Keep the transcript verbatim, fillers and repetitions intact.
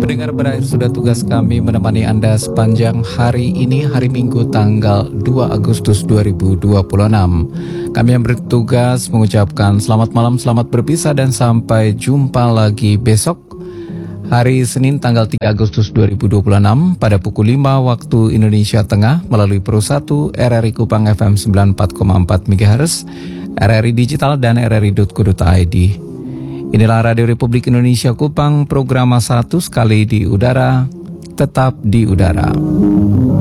Pendengar, berakhir sudah tugas kami menemani Anda sepanjang hari ini, hari Minggu tanggal dua Agustus dua ribu dua puluh enam. Kami yang bertugas mengucapkan selamat malam, selamat berpisah, dan sampai jumpa lagi besok hari Senin tanggal tiga Agustus dua ribu dua puluh enam pada pukul lima waktu Indonesia Tengah melalui Pro satu R R I Kupang F M sembilan puluh empat koma empat MHz, R R I Digital, dan R R I titik co titik I D. Inilah Radio Republik Indonesia Kupang, program satu sekali di udara, tetap di udara.